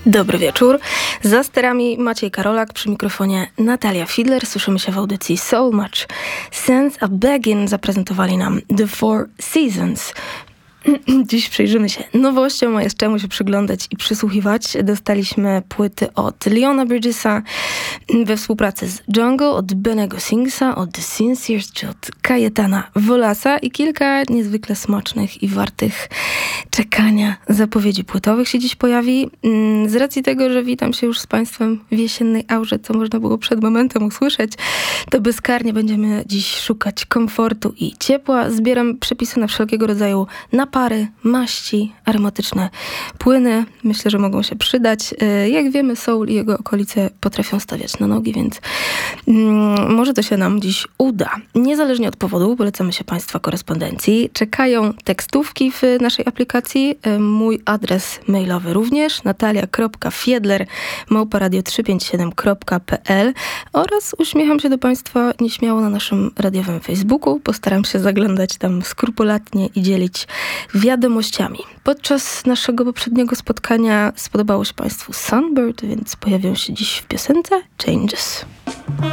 Dobry wieczór. Za sterami Maciej Karolak, przy mikrofonie Natalia Fiedler. Słyszymy się w audycji So Much Sense. A Begin zaprezentowali nam The Four Seasons. Dziś przyjrzymy się nowościom, a jest czemu się przyglądać i przysłuchiwać. Dostaliśmy płyty od Leona Bridgesa we współpracy z Jungle, od Benego Singsa, od The Sinceres czy od Kajetana Wolasa i kilka niezwykle smacznych i wartych czekania zapowiedzi płytowych się dziś pojawi. Z racji tego, że witam się już z Państwem w jesiennej aurze, co można było przed momentem usłyszeć, to bezkarnie będziemy dziś szukać komfortu i ciepła. Zbieram przepisy na wszelkiego rodzaju napary, maści, aromatyczne płyny. Myślę, że mogą się przydać. Jak wiemy, soul i jego okolice potrafią stawiać na nogi, więc może to się nam dziś uda. Niezależnie od powodu, polecamy się Państwa korespondencji. Czekają tekstówki w naszej aplikacji. Mój adres mailowy również natalia.fiedler@radio357.pl oraz uśmiecham się do Państwa nieśmiało na naszym radiowym Facebooku. Postaram się zaglądać tam skrupulatnie i dzielić wiadomościami. Podczas naszego poprzedniego spotkania spodobało się Państwu Sunbird, więc pojawią się dziś w piosence Changes.